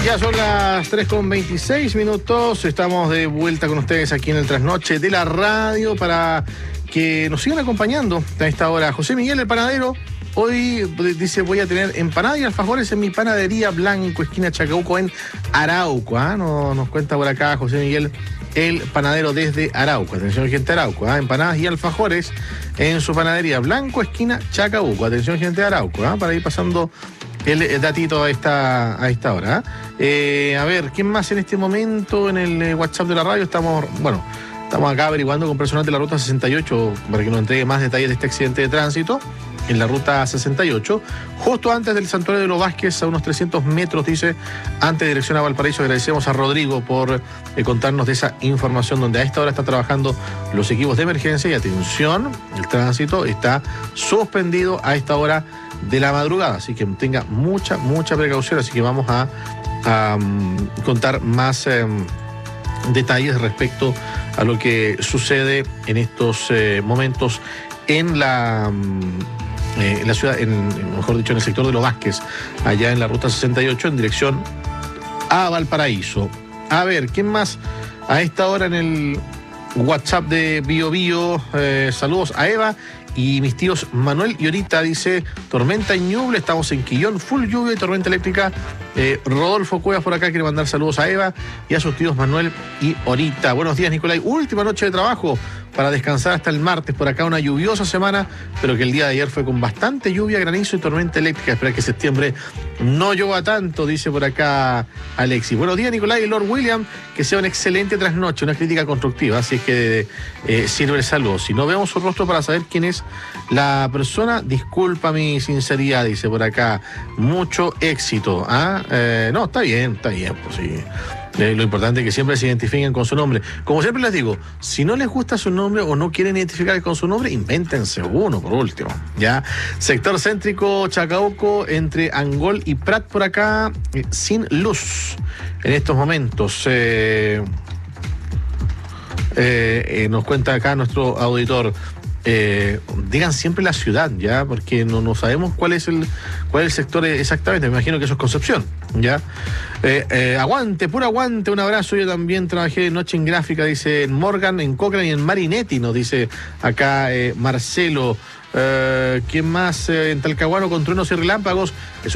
Ya son las 3:26. Estamos de vuelta con ustedes aquí en el Trasnoche de la Radio para que nos sigan acompañando a esta hora. José Miguel, el panadero, hoy dice: voy a tener empanada y alfajores en mi panadería Blanco, esquina Chacabuco, en Arauco. Nos cuenta por acá José Miguel, el panadero desde Arauco. Atención, gente de Arauco, empanadas y alfajores en su panadería Blanco, esquina Chacabuco. Atención, gente de Arauco, para ir pasando el datito a esta hora. A ver, ¿quién más en este momento en el WhatsApp de la radio? Estamos acá averiguando con personal de la Ruta 68 para que nos entregue más detalles de este accidente de tránsito en la Ruta 68, justo antes del Santuario de los Vázquez, a unos 300 metros, dice, antes de dirección a Valparaíso. Agradecemos a Rodrigo por contarnos de esa información, donde a esta hora están trabajando los equipos de emergencia. Y atención, el tránsito está suspendido a esta hora de la madrugada, así que tenga mucha precaución. Así que vamos a contar más detalles respecto a lo que sucede en estos momentos en la ciudad, mejor dicho, en el sector de los Vázquez, allá en la Ruta 68, en dirección a Valparaíso. A ver, ¿quién más a esta hora en el WhatsApp de Bio Bio? Saludos a Eva y mis tíos Manuel y Orita. Dice: tormenta y Ñuble, estamos en Quillón, full lluvia y tormenta eléctrica. Rodolfo Cuevas por acá quiere mandar saludos a Eva y a sus tíos Manuel y Orita. Buenos días, Nicolai. Última noche de trabajo para descansar hasta el martes. Por acá una lluviosa semana, pero que el día de ayer fue con bastante lluvia, granizo y tormenta eléctrica. Espera que septiembre no llueva tanto, dice por acá Alexis. Buenos días, Nicolai y Lord William. Que sea una excelente trasnoche, una crítica constructiva. Así es que sirve el saludo. Si no vemos su rostro para saber quién es la persona, disculpa mi sinceridad, dice por acá. Mucho éxito. No, está bien, pues sí. Lo importante es que siempre se identifiquen con su nombre. Como siempre les digo, si no les gusta su nombre o no quieren identificar con su nombre, invéntense uno por último, ¿ya? Sector céntrico Chacabuco, entre Angol y Prat por acá, sin luz en estos momentos. Nos cuenta acá nuestro auditor. Digan siempre la ciudad, ya, porque no sabemos cuál es el sector exactamente. Me imagino que eso es Concepción, ya. Aguante, puro aguante, un abrazo. Yo también trabajé de noche en gráfica, dice, en Morgan, en Cochrane y en Marinetti, nos dice acá Marcelo. ¿Quién más? En Talcahuano, con truenos y relámpagos.